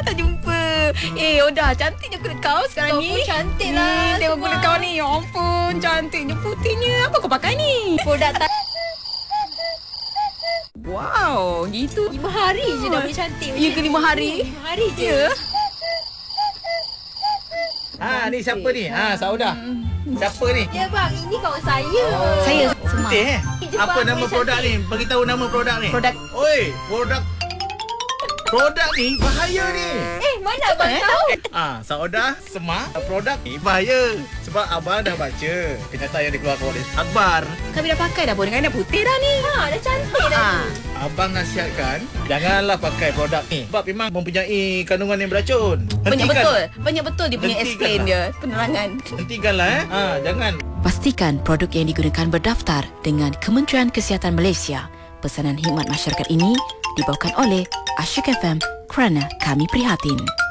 tak jumpa. Oda, cantiknya kulit kau sekarang ni. Kau pun cantik lah. Tengok kulit kau ni. Ya ampun, cantiknya putihnya. Apa kau pakai ni? Produk Wow, gitu. 5 hari je dah boleh cantik. Ya ke 5 hari? 5 hari je. Ya. Ni siapa ni? Saudah. Siapa ni? Ya bang, ini kawan saya. Saya Semar. Putih Jepang Apa nama boleh produk cantik. ni? Bagi tahu nama produk ni. Produk. Oi, produk ni bahaya ni. Mana abang tahu? Saudah Semar, produk ni bahaya. Sebab abang dah baca kenyataan yang dikeluarkan oleh akhbar. Kami dah pakai dah pun dengan dah putih dah ni. Dah cantik dah. Abang nasihatkan janganlah pakai produk ni sebab memang mempunyai kandungan yang beracun. Banyak betul dia punya Hentikan explain lah. dia penerangan. Hentikanlah jangan. Pastikan produk yang digunakan berdaftar dengan Kementerian Kesihatan Malaysia. Pesanan khidmat masyarakat ini dibawakan oleh Asyik FM kerana kami prihatin.